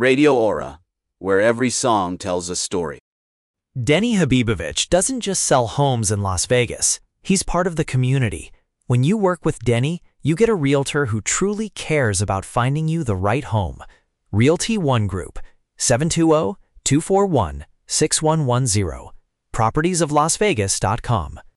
Radio Aura, where every song tells a story. Denny Habibovich doesn't just sell homes in Las Vegas. He's part of the community. When you work with Denny, you get a realtor who truly cares about finding you the right home. Realty One Group, 720-241-6110. Propertiesoflasvegas.com.